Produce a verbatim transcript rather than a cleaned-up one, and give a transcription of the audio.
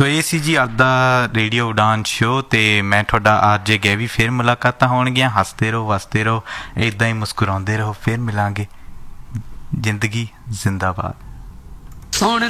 ਸੋ ਇਹ ਸੀ ਜੀ ਅੱਜ ਦਾ ਰੇਡੀਓ ਉਡਾਨ ਸ਼ੋਅ, ਅਤੇ ਮੈਂ ਤੁਹਾਡਾ ਆਰ ਜੇ ਗੈਵੀ। ਫਿਰ ਮੁਲਾਕਾਤਾਂ ਹੋਣਗੀਆਂ। ਹੱਸਦੇ ਰਹੋ, ਵਸਦੇ ਰਹੋ, ਇੱਦਾਂ ਹੀ ਮੁਸਕਰਾਉਂਦੇ ਰਹੋ। ਫਿਰ ਮਿਲਾਂਗੇ। ਜ਼ਿੰਦਗੀ ਜ਼ਿੰਦਾਬਾਦ। ਸੁਣ